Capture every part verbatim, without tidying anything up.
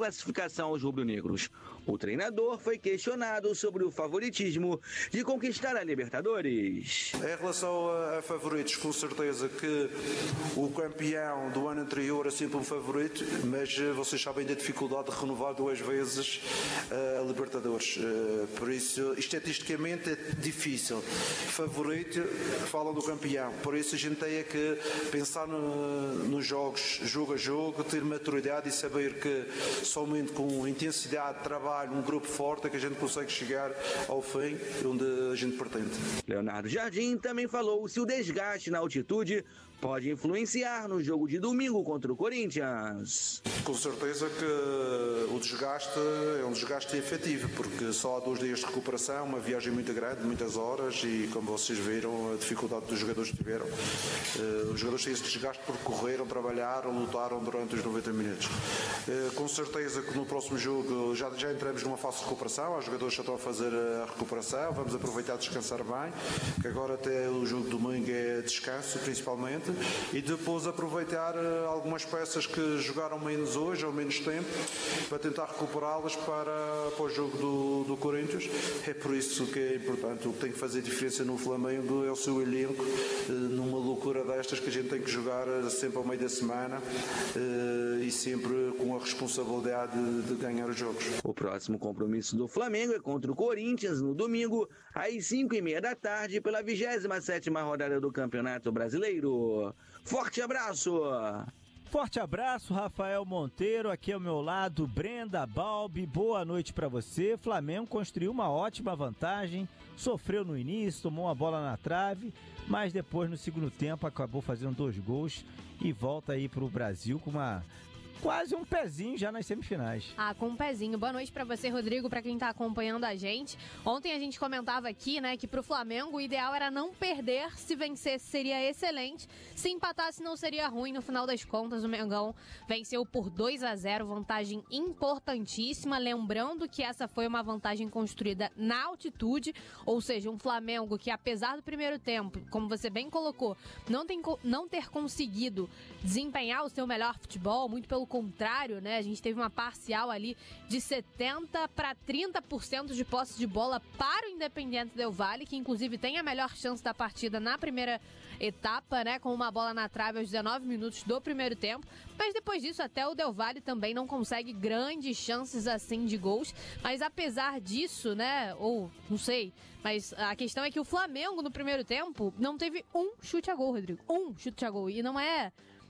classificação aos rubro-negros. O treinador foi questionado sobre o favoritismo de conquistar a Libertadores. Em relação a favoritos, com certeza que o campeão do ano anterior é sempre um favorito, mas vocês sabem da dificuldade de renovar duas vezes a Libertadores. Por isso, estatisticamente é difícil. Favorito, falam do campeão. Por isso a gente tem é que pensar no, nos jogos, jogo a jogo, ter maturidade e saber que somente com intensidade de trabalho, um grupo forte, é que a gente consegue chegar ao fim onde a gente pretende. Leonardo Jardim também falou se o desgaste na altitude pode influenciar no jogo de domingo contra o Corinthians. Com certeza que o desgaste é um desgaste efetivo, porque só há dois dias de recuperação, uma viagem muito grande, muitas horas, e como vocês viram, a dificuldade dos jogadores tiveram. Os jogadores têm esse desgaste porque correram, trabalharam, lutaram durante os noventa minutos. Com certeza que no próximo jogo já, já entramos numa fase de recuperação, os jogadores já estão a fazer a recuperação, vamos aproveitar de descansar bem, que agora até o jogo de domingo é descanso principalmente, e depois aproveitar algumas peças que jogaram menos hoje ou menos tempo para tentar recuperá-las para, para o jogo do, do Corinthians. É por isso que é importante. O que tem que fazer diferença no Flamengo é o seu elenco, numa loucura destas que a gente tem que jogar sempre ao meio da semana e sempre com a responsabilidade de, de ganhar os jogos. O próximo compromisso do Flamengo é contra o Corinthians no domingo às cinco e meia da tarde pela vigésima sétima rodada do Campeonato Brasileiro. Forte abraço! Forte abraço, Rafael Monteiro, aqui ao meu lado, Brenda Balbi, boa noite para você. Flamengo construiu uma ótima vantagem, sofreu no início, tomou uma bola na trave, mas depois no segundo tempo acabou fazendo dois gols e volta aí pro Brasil com uma... quase um pezinho já nas semifinais. Ah, com um pezinho. Boa noite pra você, Rodrigo, pra quem tá acompanhando a gente. Ontem a gente comentava aqui, né, que pro Flamengo o ideal era não perder, se vencesse seria excelente, se empatasse não seria ruim. No final das contas, o Mengão venceu por dois a zero, vantagem importantíssima, lembrando que essa foi uma vantagem construída na altitude, ou seja, um Flamengo que apesar do primeiro tempo, como você bem colocou, não, tem, não ter conseguido desempenhar o seu melhor futebol, muito pelo contrário, né? A gente teve uma parcial ali de setenta para trinta por cento de posse de bola para o Independiente Del Valle, que inclusive tem a melhor chance da partida na primeira etapa, né? Com uma bola na trave aos dezenove minutos do primeiro tempo. Mas depois disso, até o Del Valle também não consegue grandes chances assim de gols. Mas apesar disso, né? Ou, não sei, mas a questão é que o Flamengo no primeiro tempo não teve um chute a gol, Rodrigo. Um chute a gol. E não é...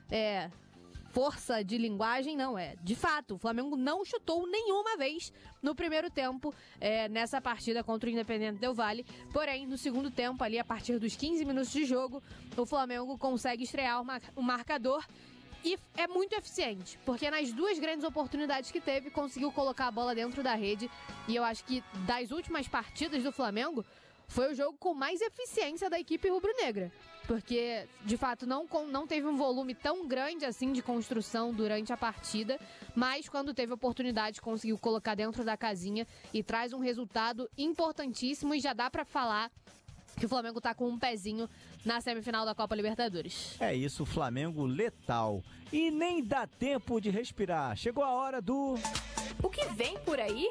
é força de linguagem, não é. De fato, o Flamengo não chutou nenhuma vez no primeiro tempo é, nessa partida contra o Independiente Del Valle. Porém, no segundo tempo, ali a partir dos quinze minutos de jogo, o Flamengo consegue estrear o marcador e é muito eficiente, porque nas duas grandes oportunidades que teve, conseguiu colocar a bola dentro da rede. E eu acho que das últimas partidas do Flamengo, foi o jogo com mais eficiência da equipe rubro-negra. Porque, de fato, não, não teve um volume tão grande assim de construção durante a partida, mas quando teve oportunidade conseguiu colocar dentro da casinha e traz um resultado importantíssimo e já dá pra falar que o Flamengo tá com um pezinho na semifinal da Copa Libertadores. É isso, o Flamengo letal. E nem dá tempo de respirar. Chegou a hora do... O que vem por aí?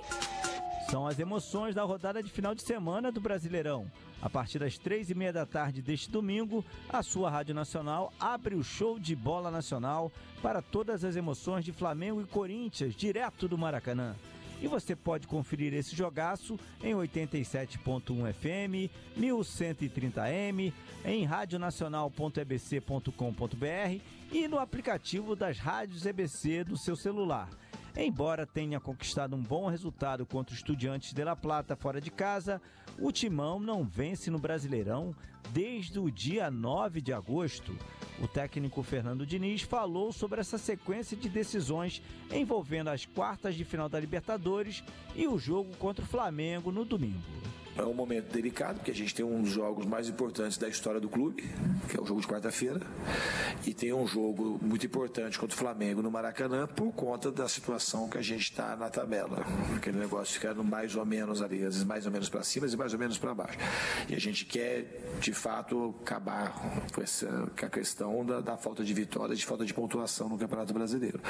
São as emoções da rodada de final de semana do Brasileirão. A partir das três e meia da tarde deste domingo, a sua Rádio Nacional abre o show de bola nacional para todas as emoções de Flamengo e Corinthians, direto do Maracanã. E você pode conferir esse jogaço em oitenta e sete ponto um F M, mil cento e trinta A M, em radionacional ponto e b c ponto com ponto b r e no aplicativo das rádios E B C do seu celular. Embora tenha conquistado um bom resultado contra o Estudiantes de La Plata fora de casa, o Timão não vence no Brasileirão desde o dia nove de agosto. O técnico Fernando Diniz falou sobre essa sequência de decisões envolvendo as quartas de final da Libertadores e o jogo contra o Flamengo no domingo. é um momento delicado, porque a gente tem um dos jogos mais importantes da história do clube, que é o jogo de quarta-feira, e tem um jogo muito importante contra o Flamengo no Maracanã, por conta da situação que a gente está na tabela. Aquele negócio ficando mais ou menos ali, às vezes mais ou menos para cima e mais ou menos para baixo. E a gente quer, de fato, acabar com, essa, com a questão da, da falta de vitória, de falta de pontuação no Campeonato Brasileiro.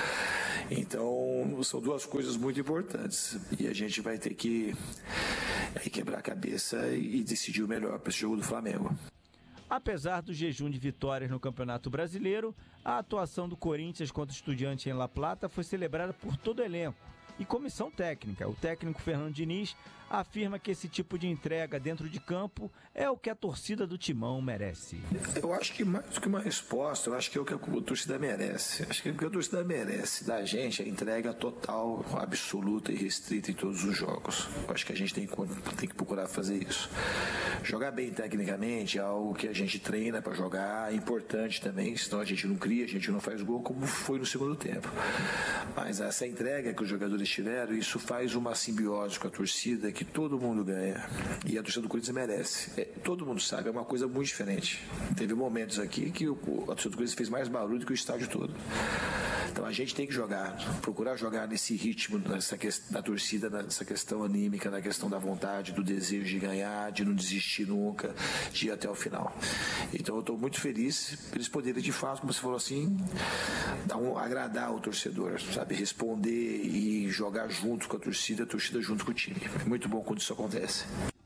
Então, são duas coisas muito importantes. E a gente vai ter que aí, quebrar a cabeça e decidir o melhor para esse jogo do Flamengo. Apesar do jejum de vitórias no Campeonato Brasileiro, a atuação do Corinthians contra o Estudiantes em La Plata foi celebrada por todo o elenco e comissão técnica. O técnico Fernando Diniz afirma que esse tipo de entrega dentro de campo é o que a torcida do Timão merece. Eu acho que mais do que uma resposta, eu acho que é o que a torcida merece. Acho que o que a torcida merece da gente é a entrega total, absoluta e restrita em todos os jogos. Eu acho que a gente tem que, tem que procurar fazer isso. Jogar bem tecnicamente é algo que a gente treina para jogar, é importante também, senão a gente não cria, a gente não faz gol, como foi no segundo tempo. Mas essa entrega que os jogadores tiveram, isso faz uma simbiose com a torcida que todo mundo ganha. E a torcida do Corinthians merece. É, todo mundo sabe, é uma coisa muito diferente. Teve momentos aqui que o, a torcida do Corinthians fez mais barulho do que o estádio todo. Então a gente tem que jogar, procurar jogar nesse ritmo, nessa questão da torcida, nessa questão anímica, na questão da vontade, do desejo de ganhar, de não desistir nunca, de ir até o final. Então eu estou muito feliz por eles poderem, de fato, como você falou assim, dar um, agradar o torcedor, sabe? Responder e jogar junto com a torcida, a torcida junto com o time. É muito bom quando isso acontece.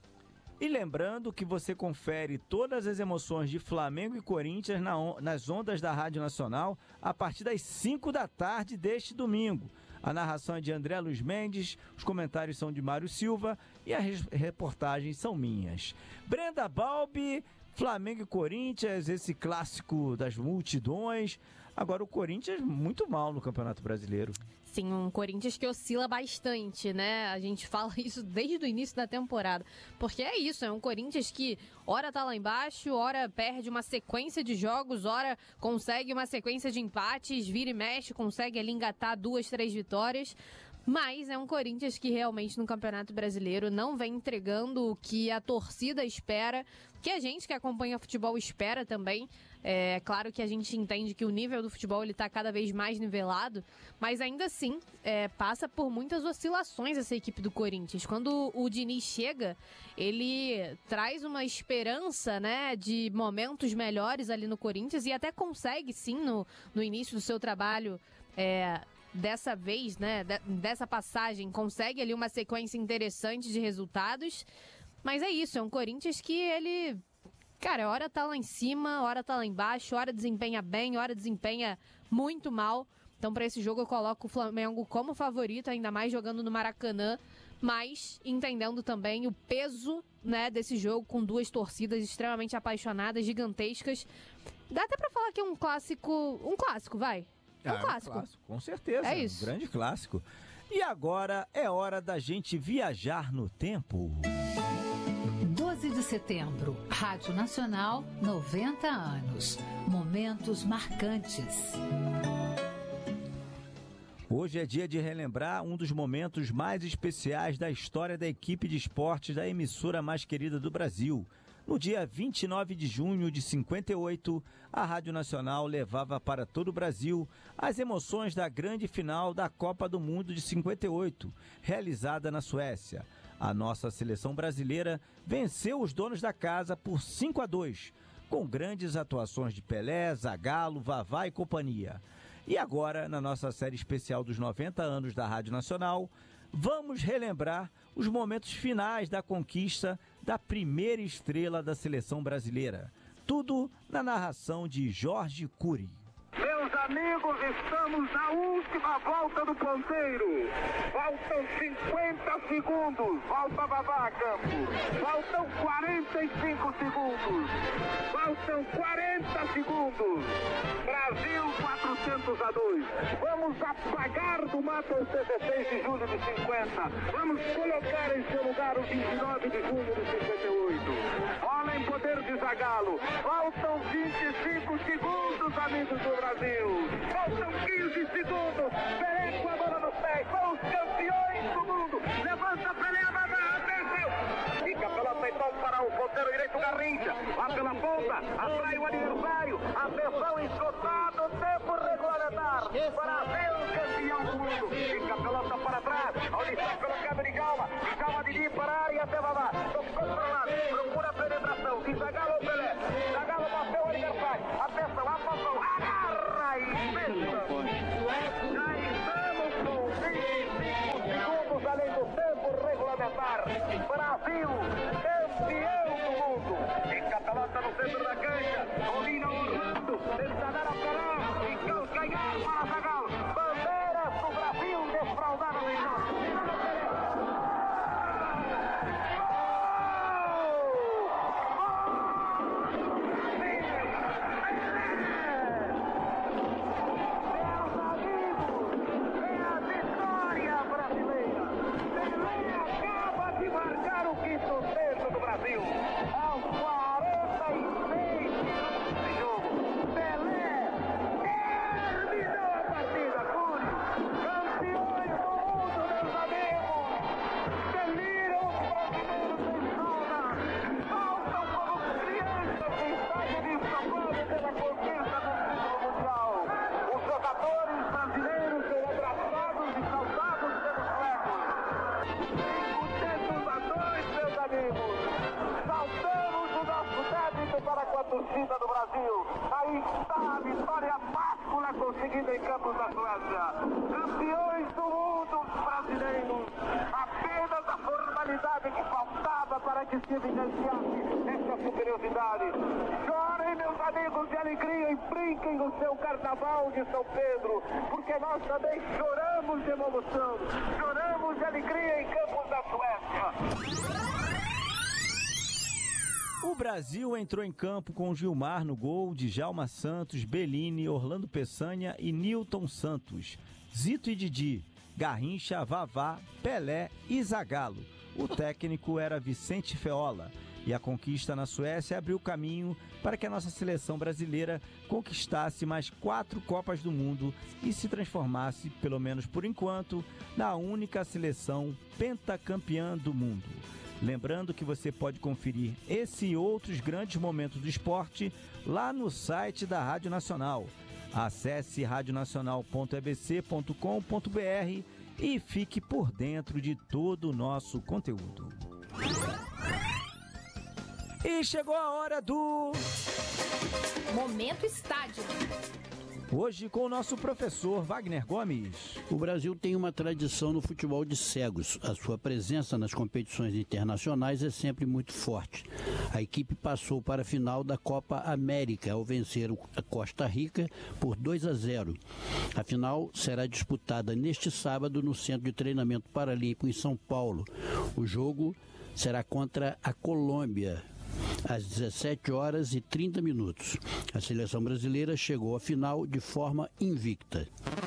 E lembrando que você confere todas as emoções de Flamengo e Corinthians na on- nas ondas da Rádio Nacional a partir das cinco da tarde deste domingo. A narração é de André Luiz Mendes, os comentários são de Mário Silva e as res- reportagens são minhas. Brenda Balbi, Flamengo e Corinthians, esse clássico das multidões. Agora o Corinthians muito mal no Campeonato Brasileiro. Sim, um Corinthians que oscila bastante, né? A gente fala isso desde o início da temporada. Porque é isso, é um Corinthians que ora tá lá embaixo, ora perde uma sequência de jogos, ora consegue uma sequência de empates, vira e mexe, consegue ali engatar duas, três vitórias. Mas é um Corinthians que realmente no Campeonato Brasileiro não vem entregando o que a torcida espera, que a gente que acompanha futebol espera também. É claro que a gente entende que o nível do futebol está cada vez mais nivelado, mas ainda assim é, passa por muitas oscilações essa equipe do Corinthians. Quando o Diniz chega, ele traz uma esperança, né, de momentos melhores ali no Corinthians e até consegue sim no, no início do seu trabalho. É, dessa vez, né, dessa passagem, consegue ali uma sequência interessante de resultados, mas é isso, é um Corinthians que ele, cara, hora tá lá em cima, hora tá lá embaixo, hora desempenha bem, hora desempenha muito mal. Então para esse jogo eu coloco o Flamengo como favorito, ainda mais jogando no Maracanã, mas entendendo também o peso, né, desse jogo com duas torcidas extremamente apaixonadas, gigantescas. Dá até para falar que é um clássico, um clássico, vai. É um, ah, clássico. é um clássico. Com certeza. É isso. Um grande clássico. E agora é hora da gente viajar no tempo. doze de setembro, Rádio Nacional, noventa anos. Momentos marcantes. Hoje é dia de relembrar um dos momentos mais especiais da história da equipe de esportes da emissora mais querida do Brasil. No dia vinte e nove de junho de cinquenta e oito, a Rádio Nacional levava para todo o Brasil as emoções da grande final da Copa do Mundo de cinquenta e oito, realizada na Suécia. A nossa seleção brasileira venceu os donos da casa por cinco a dois, com grandes atuações de Pelé, Zagallo, Vavá e companhia. E agora, na nossa série especial dos noventa anos da Rádio Nacional, vamos relembrar os momentos finais da conquista da primeira estrela da seleção brasileira. Tudo na narração de Jorge Cury. Meus amigos, estamos na última volta do ponteiro. Faltam cinquenta segundos. Volta Vavá a campo. Faltam quarenta e cinco segundos. Faltam quarenta segundos. Brasil quatrocentos a dois. Vamos apagar do mapa o dezesseis de julho de cinquenta. Vamos colocar em seu lugar o vinte e nove de junho de cinquenta e oito. Bola em poder de Zagallo. Faltam vinte e cinco segundos, amigos do Brasil. Faltam quinze segundos. Pelé com a bola no pé. São os campeões do mundo. Levanta Pelé, Vavá, venceu. Fica pela pela ponta, atrai o adversário, atenção, esgotado, tempo regulamentar, Brasil campeão do mundo, fica a pelota para trás, onde está colocado Djalma, Djalma de para a área, até Vavá, tocou para lá, procura a penetração, de Zagallo ou Pelé, Zagallo bateu o adversário, atenção, apontou, agarra e fecha. Já estamos com vinte e cinco segundos além do tempo regulamentar, Brasil campeão do mundo, fica a pelota no centro da cancha, domina o Orlando, tenta dar a Pelé, e calcanhar para Zagallo, bandeiras do Brasil desfraldadas em campo. Torcida do Brasil, aí está a vitória máscula conseguida em Campos da Suécia. Campeões do mundo brasileiros, apenas a formalidade que faltava para que se evidenciasse essa superioridade. Chorem, meus amigos, de alegria e brinquem no seu carnaval de São Pedro, porque nós também choramos de emoção, choramos de alegria em Campos da Suécia. O Brasil entrou em campo com Gilmar no gol, Djalma Santos, Bellini, Orlando Peçanha e Nilton Santos, Zito e Didi, Garrincha, Vavá, Pelé e Zagallo. O técnico era Vicente Feola e a conquista na Suécia abriu caminho para que a nossa seleção brasileira conquistasse mais quatro Copas do Mundo e se transformasse, pelo menos por enquanto, na única seleção pentacampeã do mundo. Lembrando que você pode conferir esse e outros grandes momentos do esporte lá no site da Rádio Nacional. Acesse rádio nacional ponto e b c ponto com ponto b r e fique por dentro de todo o nosso conteúdo. E chegou a hora do Momento Estádio. Hoje com o nosso professor Wagner Gomes. O Brasil tem uma tradição no futebol de cegos. A sua presença nas competições internacionais é sempre muito forte. A equipe passou para a final da Copa América ao vencer a Costa Rica por dois a zero. A final será disputada neste sábado no Centro de Treinamento Paralímpico em São Paulo. O jogo será contra a Colômbia, às dezessete horas e trinta minutos. A seleção brasileira chegou à final de forma invicta.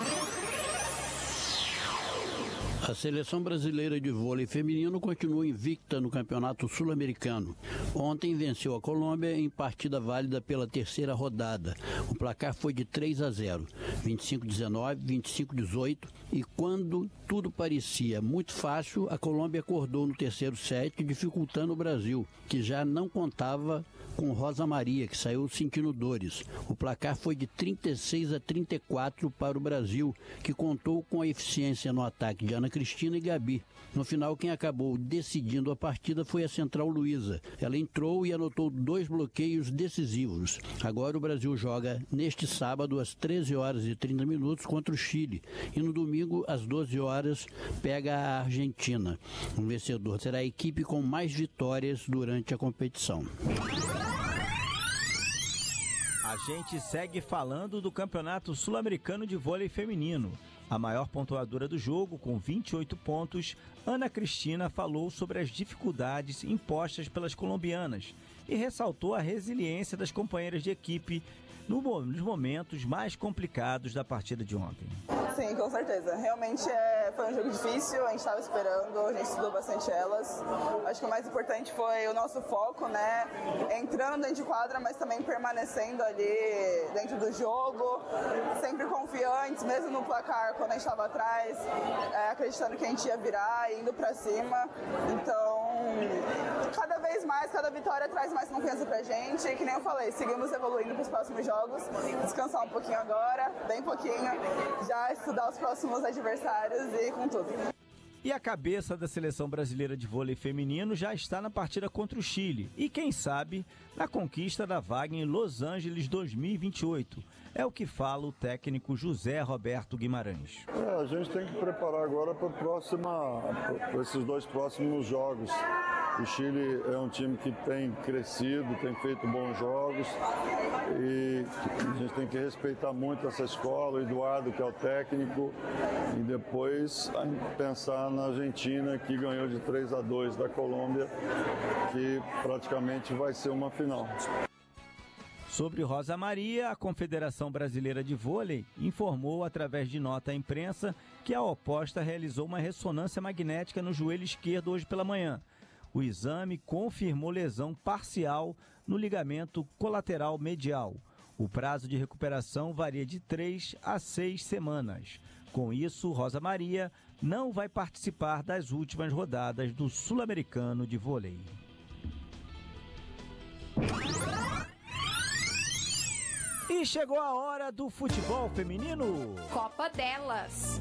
A seleção brasileira de vôlei feminino continua invicta no Campeonato Sul-Americano. Ontem venceu a Colômbia em partida válida pela terceira rodada. O placar foi de três a zero, vinte e cinco a dezenove, vinte e cinco a dezoito, e quando tudo parecia muito fácil, a Colômbia acordou no terceiro set, dificultando o Brasil, que já não contava com Rosa Maria, que saiu sentindo dores. O placar foi de trinta e seis a trinta e quatro para o Brasil, que contou com a eficiência no ataque de Ana Cristina e Gabi. No final, quem acabou decidindo a partida foi a central Luísa. Ela entrou e anotou dois bloqueios decisivos. Agora o Brasil joga neste sábado às treze horas e trinta minutos contra o Chile. E no domingo, às doze horas, pega a Argentina. O vencedor será a equipe com mais vitórias durante a competição. A gente segue falando do Campeonato Sul-Americano de Vôlei Feminino. A maior pontuadora do jogo, com vinte e oito pontos, Ana Cristina falou sobre as dificuldades impostas pelas colombianas e ressaltou a resiliência das companheiras de equipe nos momentos mais complicados da partida de ontem. Sim, com certeza. Realmente é, foi um jogo difícil, a gente estava esperando, a gente estudou bastante elas. Acho que o mais importante foi o nosso foco, né? Entrando dentro de quadra, mas também permanecendo ali dentro do jogo, sempre confiantes, mesmo no placar, quando a gente estava atrás, é, acreditando que a gente ia virar, indo para cima. Então, cada vez mais, cada vitória traz mais confiança pra gente. E que nem eu falei, seguimos evoluindo para os próximos jogos. Descansar um pouquinho agora, bem pouquinho, já estudar os próximos adversários e com tudo. E a cabeça da seleção brasileira de vôlei feminino já está na partida contra o Chile. E quem sabe, na conquista da vaga em Los Angeles dois mil e vinte e oito. É o que fala o técnico José Roberto Guimarães. É, a gente tem que preparar agora para esses dois próximos jogos. O Chile é um time que tem crescido, tem feito bons jogos e a gente tem que respeitar muito essa escola, o Eduardo, que é o técnico, e depois pensar na Argentina, que ganhou de três a dois da Colômbia, que praticamente vai ser uma final. Sobre Rosa Maria, a Confederação Brasileira de Vôlei informou através de nota à imprensa que a oposta realizou uma ressonância magnética no joelho esquerdo hoje pela manhã. O exame confirmou lesão parcial no ligamento colateral medial. O prazo de recuperação varia de três a seis semanas. Com isso, Rosa Maria não vai participar das últimas rodadas do Sul-Americano de Vôlei. E chegou a hora do futebol feminino. Copa delas.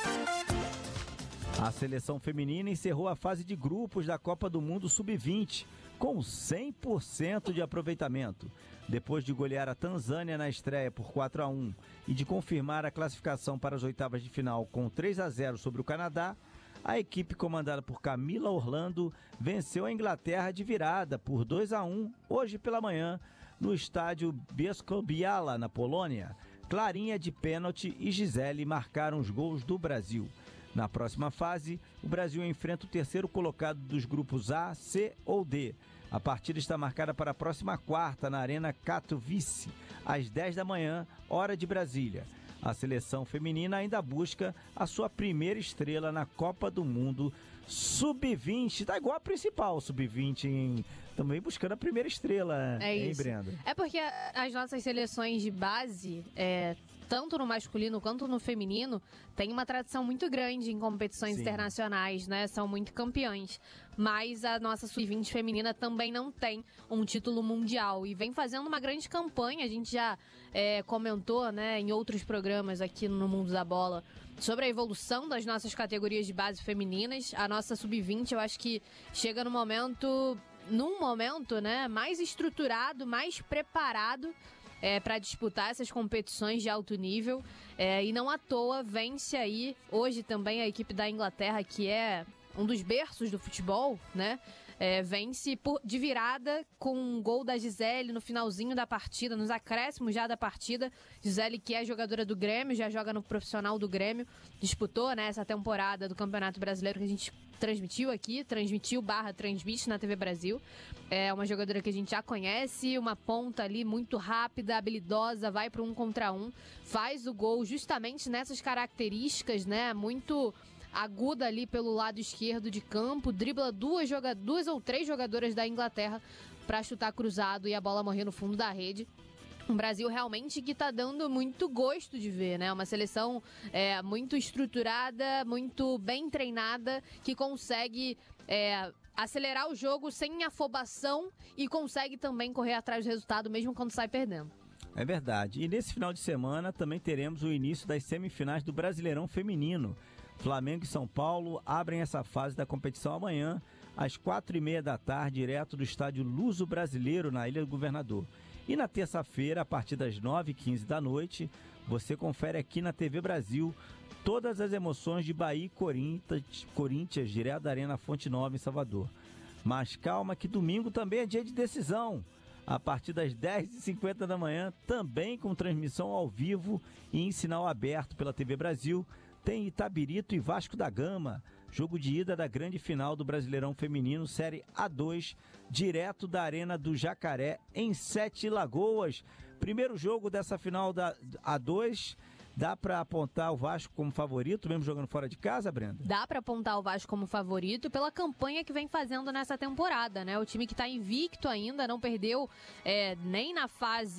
A seleção feminina encerrou a fase de grupos da Copa do Mundo sub vinte com cem por cento de aproveitamento. Depois de golear a Tanzânia na estreia por quatro a um e de confirmar a classificação para as oitavas de final com três a zero sobre o Canadá, a equipe comandada por Camila Orlando venceu a Inglaterra de virada por dois a um hoje pela manhã no estádio Bielsko-Biała, na Polônia. Clarinha de pênalti e Gisele marcaram os gols do Brasil. Na próxima fase, o Brasil enfrenta o terceiro colocado dos grupos A, C ou D. A partida está marcada para a próxima quarta na Arena Katowice, às dez da manhã, hora de Brasília. A seleção feminina ainda busca a sua primeira estrela na Copa do Mundo sub vinte. Tá igual a principal sub vinte, em... também buscando a primeira estrela, é hein, isso. Brenda? É porque as nossas seleções de base, é, tanto no masculino quanto no feminino, tem uma tradição muito grande em competições Sim. internacionais, né? São muito campeãs. Mas a nossa sub vinte feminina também não tem um título mundial e vem fazendo uma grande campanha. A gente já é, comentou, né, em outros programas aqui no Mundo da Bola sobre a evolução das nossas categorias de base femininas. A nossa sub vinte, eu acho que chega no momento, num momento, né, mais estruturado, mais preparado É, para disputar essas competições de alto nível, é, e não à toa vence aí hoje também a equipe da Inglaterra, que é um dos berços do futebol, né? É, vence por, de virada com um gol da Gisele no finalzinho da partida, nos acréscimos já da partida. Gisele, que é jogadora do Grêmio, já joga no profissional do Grêmio, disputou, né, essa temporada do Campeonato Brasileiro que a gente transmitiu aqui, transmitiu barra transmite na T V Brasil. É uma jogadora que a gente já conhece, uma ponta ali muito rápida, habilidosa, vai para um contra um, faz o gol justamente nessas características, né, muito aguda ali pelo lado esquerdo de campo, dribla duas, joga... duas ou três jogadoras da Inglaterra para chutar cruzado e a bola morrer no fundo da rede. Um Brasil realmente que está dando muito gosto de ver, né? Uma seleção é, muito estruturada, muito bem treinada, que consegue é, acelerar o jogo sem afobação e consegue também correr atrás do resultado, mesmo quando sai perdendo. É verdade. E nesse final de semana também teremos o início das semifinais do Brasileirão Feminino. Flamengo e São Paulo abrem essa fase da competição amanhã, às quatro e meia da tarde, direto do estádio Luso Brasileiro, na Ilha do Governador. E na terça-feira, a partir das nove e quinze da noite, você confere aqui na T V Brasil todas as emoções de Bahia e Corinthians, Corinthians, direto da Arena Fonte Nova, em Salvador. Mas calma que domingo também é dia de decisão. A partir das dez e cinquenta da manhã, também com transmissão ao vivo e em sinal aberto pela T V Brasil, tem Itabirito e Vasco da Gama, jogo de ida da grande final do Brasileirão Feminino Série A dois, direto da Arena do Jacaré, em Sete Lagoas. Primeiro jogo dessa final da A dois, dá para apontar o Vasco como favorito, mesmo jogando fora de casa, Brenda? Dá para apontar o Vasco como favorito pela campanha que vem fazendo nessa temporada, né? O time que está invicto ainda, não perdeu é, nem na fase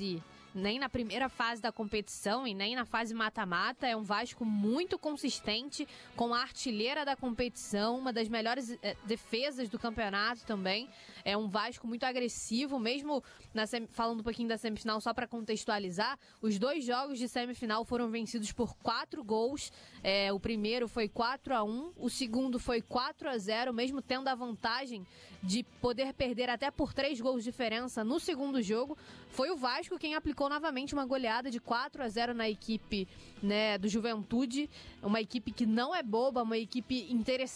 nem na primeira fase da competição e nem na fase mata-mata. É um Vasco muito consistente, com a artilheira da competição, uma das melhores eh, defesas do campeonato também. É um Vasco muito agressivo, mesmo na sem... falando um pouquinho da semifinal, só para contextualizar, os dois jogos de semifinal foram vencidos por quatro gols. É, o primeiro foi quatro a um, o segundo foi quatro a zero, mesmo tendo a vantagem de poder perder até por três gols de diferença no segundo jogo. Foi o Vasco quem aplicou novamente uma goleada de quatro a zero na equipe, né, do Juventude, uma equipe que não é boba, uma equipe interessante